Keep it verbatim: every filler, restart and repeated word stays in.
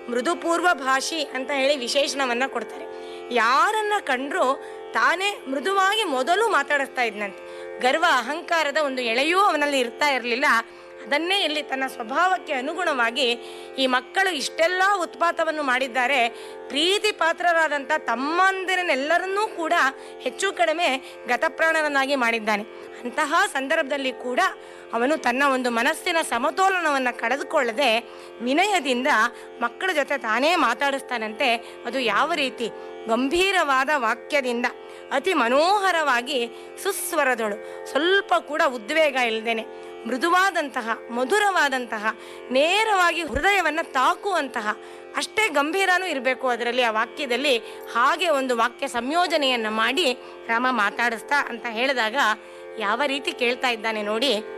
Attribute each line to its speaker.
Speaker 1: ಮೃದುಪೂರ್ವ ಭಾಷಿ ಅಂತ ಹೇಳಿ ವಿಶೇಷಣವನ್ನ ಕೊಡ್ತಾರೆ. ಯಾರನ್ನ ಕಂಡ್ರೂ ತಾನೇ ಮೃದುವಾಗಿ ಮೊದಲು ಮಾತಾಡಿಸ್ತಾ ಇದ್ನಂತೆ. ಗರ್ವ ಅಹಂಕಾರದ ಒಂದು ಎಳೆಯೂ ಅವನಲ್ಲಿ ಇರ್ತಾ ಇರಲಿಲ್ಲ. ಅದನ್ನೇ ಇಲ್ಲಿ ತನ್ನ ಸ್ವಭಾವಕ್ಕೆ ಅನುಗುಣವಾಗಿ ಈ ಮಕ್ಕಳು ಇಷ್ಟೆಲ್ಲ ಉತ್ಪಾತವನ್ನು ಮಾಡಿದ್ದಾರೆ, ಪ್ರೀತಿ ಪಾತ್ರರಾದಂಥ ತಮ್ಮಂದಿರನ್ನೆಲ್ಲರನ್ನೂ ಕೂಡ ಹೆಚ್ಚು ಕಡಿಮೆ ಗತಪ್ರಾಣರನ್ನಾಗಿ ಮಾಡಿದ್ದಾನೆ. ಅಂತಹ ಸಂದರ್ಭದಲ್ಲಿ ಕೂಡ ಅವನು ತನ್ನ ಒಂದು ಮನಸ್ಸಿನ ಸಮತೋಲನವನ್ನು ಕಳೆದುಕೊಳ್ಳದೆ ವಿನಯದಿಂದ ಮಕ್ಕಳ ಜೊತೆ ತಾನೇ ಮಾತಾಡಿಸ್ತಾನಂತೆ. ಅದು ಯಾವ ರೀತಿ? ಗಂಭೀರವಾದ ವಾಕ್ಯದಿಂದ ಅತಿ ಮನೋಹರವಾಗಿ ಸುಸ್ವರದಳು, ಸ್ವಲ್ಪ ಕೂಡ ಉದ್ವೇಗ ಇಲ್ಲದೇನೆ ಮೃದುವಾದಂತಹ ಮಧುರವಾದಂತಹ ನೇರವಾಗಿ ಹೃದಯವನ್ನು ತಾಕುವಂತಹ ಅಷ್ಟೇ ಗಂಭೀರನೂ ಇರಬೇಕು ಅದರಲ್ಲಿ, ಆ ವಾಕ್ಯದಲ್ಲಿ. ಹಾಗೆ ಒಂದು ವಾಕ್ಯ ಸಂಯೋಜನೆಯನ್ನು ಮಾಡಿ ರಾಮ ಮಾತಾಡಿಸ್ತಾ ಅಂತ ಹೇಳಿದಾಗ ಯಾವ ರೀತಿ ಕೇಳ್ತಾ ಇದ್ದಾನೆ ನೋಡಿ.